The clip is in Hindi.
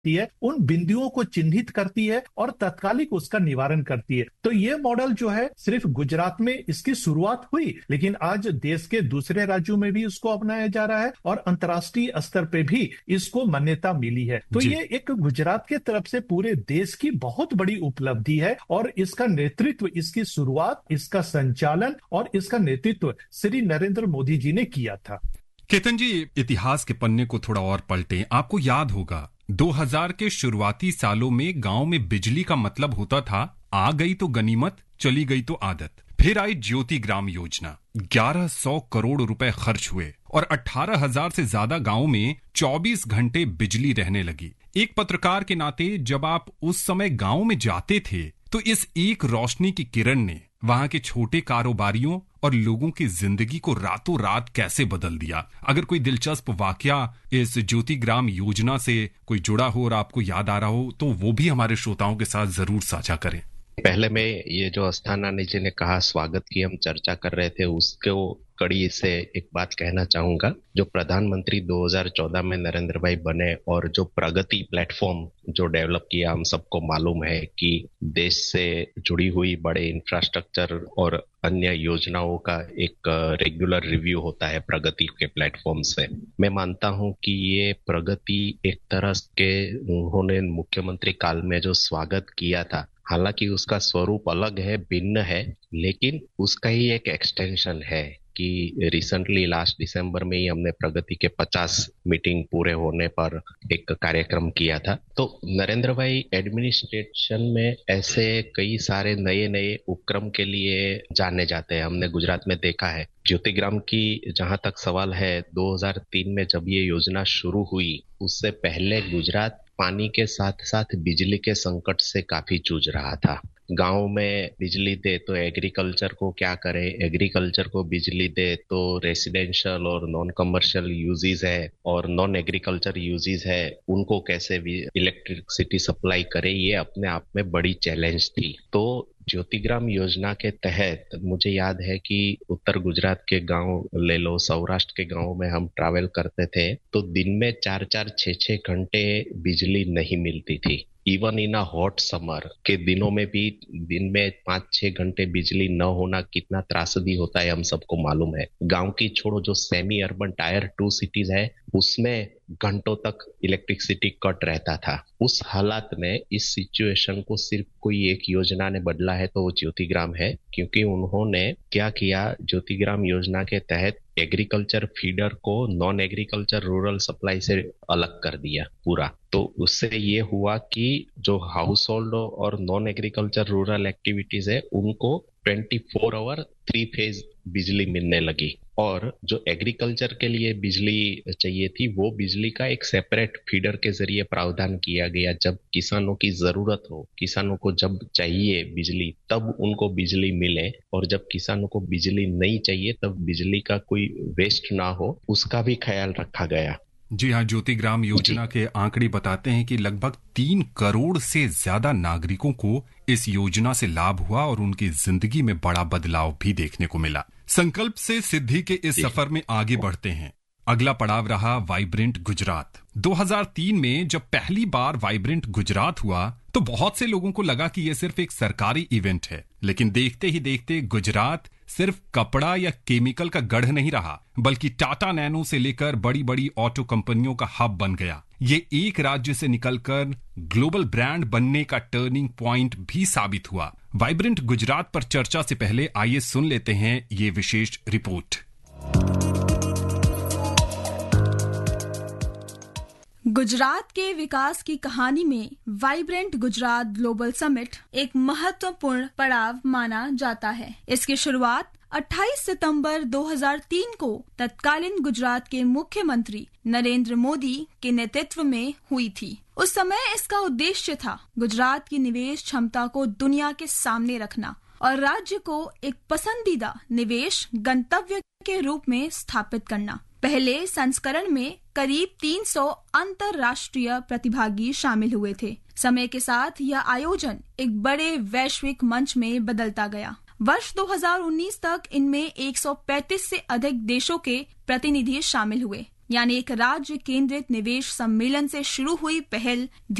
है, उन बिंदुओं को चिन्हित करती है और तत्कालिक उसका निवारण करती है। तो ये मॉडल जो है सिर्फ गुजरात में इसकी शुरुआत हुई, लेकिन आज देश के दूसरे राज्यों में भी इसको अपनाया जा रहा है और अंतर्राष्ट्रीय स्तर पे भी इसको मान्यता मिली है। तो ये एक गुजरात के तरफ से पूरे देश की बहुत बड़ी उपलब्धि है और इसका नेतृत्व, इसकी शुरुआत, इसका संचालन और इसका नेतृत्व श्री नरेंद्र मोदी जी ने किया था। केतन जी, इतिहास के पन्ने को थोड़ा और पलटें। आपको याद होगा 2000 के शुरुआती सालों में गांव में बिजली का मतलब होता था आ गई तो गनीमत, चली गई तो आदत। फिर आई ज्योति ग्राम योजना, 1100 करोड़ रुपए खर्च हुए और 18,000 से ज्यादा गांवों में 24 घंटे बिजली रहने लगी। एक पत्रकार के नाते जब आप उस समय गांव में जाते थे तो इस एक रोशनी की किरण ने वहां के छोटे कारोबारियों और लोगों की जिंदगी को रातों रात कैसे बदल दिया। अगर कोई दिलचस्प वाकया इस ज्योति ग्राम योजना से कोई जुड़ा हो और आपको याद आ रहा हो तो वो भी हमारे श्रोताओं के साथ जरूर साझा करें। पहले में ये जो अस्थाना जी ने कहा स्वागत की हम चर्चा कर रहे थे, उसको कड़ी से एक बात कहना चाहूंगा। जो प्रधानमंत्री 2014 में नरेंद्र भाई बने और जो प्रगति प्लेटफॉर्म जो डेवलप किया, हम सबको मालूम है कि देश से जुड़ी हुई बड़े इंफ्रास्ट्रक्चर और अन्य योजनाओं का एक रेगुलर रिव्यू होता है प्रगति के प्लेटफॉर्म से। मैं मानता हूं कि ये प्रगति एक तरह के उन्होंने मुख्यमंत्री काल में जो स्वागत किया था, हालांकि उसका स्वरूप अलग है, भिन्न है, लेकिन उसका ही एक एक्सटेंशन है कि रिसेंटली लास्ट दिसंबर में ही हमने प्रगति के 50 मीटिंग पूरे होने पर एक कार्यक्रम किया था। तो नरेंद्र भाई एडमिनिस्ट्रेशन में ऐसे कई सारे नए नए उपक्रम के लिए जाने जाते हैं। हमने गुजरात में देखा है ज्योतिग्राम की जहां तक सवाल है, 2003 में जब ये योजना शुरू हुई उससे पहले गुजरात पानी के साथ साथ बिजली के संकट से काफी जूझ रहा था। गांव में बिजली दे तो एग्रीकल्चर को क्या करे, एग्रीकल्चर को बिजली दे तो रेसिडेंशियल और नॉन कमर्शियल यूजेस है और नॉन एग्रीकल्चर यूजेस है, उनको कैसे भी इलेक्ट्रिसिटी सप्लाई करे, ये अपने आप में बड़ी चैलेंज थी। तो ज्योतिग्राम योजना के तहत मुझे याद है कि उत्तर गुजरात के गांव ले लो, सौराष्ट्र के गांव में हम ट्रैवल करते थे तो दिन में 4-4, 6-6 घंटे बिजली नहीं मिलती थी। Even in a hot summer के दिनों में भी दिन में 5-6 घंटे बिजली न होना कितना त्रासदी होता है हम सबको मालूम है। गांव की छोड़ो, जो सेमी अर्बन टायर 2 सिटीज है उसमें घंटों तक इलेक्ट्रिसिटी कट रहता था। उस हालात में इस सिचुएशन को सिर्फ कोई एक योजना ने बदला है तो वो ज्योतिग्राम है, क्योंकि उन्होंने क्या किया, ज्योतिग्राम योजना के तहत एग्रीकल्चर फीडर को नॉन एग्रीकल्चर रूरल सप्लाई से अलग कर दिया पूरा। तो उससे ये हुआ कि जो हाउस होल्ड और नॉन एग्रीकल्चर रूरल एक्टिविटीज है उनको 24 आवर 3 फेज बिजली मिलने लगी और जो एग्रीकल्चर के लिए बिजली चाहिए थी वो बिजली का एक सेपरेट फीडर के जरिए प्रावधान किया गया। जब किसानों की जरूरत हो, किसानों को जब चाहिए बिजली तब उनको बिजली मिले, और जब किसानों को बिजली नहीं चाहिए तब बिजली का कोई वेस्ट ना हो, उसका भी ख्याल रखा गया। जी हाँ, ज्योतिग्राम योजना के आंकड़े बताते हैं कि लगभग 3 करोड़ से ज्यादा नागरिकों को इस योजना से लाभ हुआ और उनकी जिंदगी में बड़ा बदलाव भी देखने को मिला। संकल्प से सिद्धि के इस सफर में आगे बढ़ते हैं। अगला पड़ाव रहा वाइब्रेंट गुजरात। 2003 में जब पहली बार वाइब्रेंट गुजरात हुआ तो बहुत से लोगों को लगा कि यह सिर्फ एक सरकारी इवेंट है, लेकिन देखते ही देखते गुजरात सिर्फ कपड़ा या केमिकल का गढ़ नहीं रहा, बल्कि टाटा नैनो से लेकर बड़ी बड़ी ऑटो कंपनियों का हब बन गया। ये एक राज्य से निकलकर ग्लोबल ब्रांड बनने का टर्निंग पॉइंट भी साबित हुआ। वाइब्रेंट गुजरात पर चर्चा से पहले आइए सुन लेते हैं ये विशेष रिपोर्ट। गुजरात के विकास की कहानी में वाइब्रेंट गुजरात ग्लोबल समिट एक महत्वपूर्ण पड़ाव माना जाता है। इसकी शुरुआत 28 सितंबर 2003 को तत्कालीन गुजरात के मुख्यमंत्री नरेंद्र मोदी के नेतृत्व में हुई थी। उस समय इसका उद्देश्य था गुजरात की निवेश क्षमता को दुनिया के सामने रखना और राज्य को एक पसंदीदा निवेश गंतव्य के रूप में स्थापित करना। पहले संस्करण में करीब 300 अंतरराष्ट्रीय प्रतिभागी शामिल हुए थे। समय के साथ यह आयोजन एक बड़े वैश्विक मंच में बदलता गया। वर्ष 2019 तक इनमें 135 से अधिक देशों के प्रतिनिधि शामिल हुए। यानी एक राज्य केंद्रित निवेश सम्मेलन से शुरू हुई पहल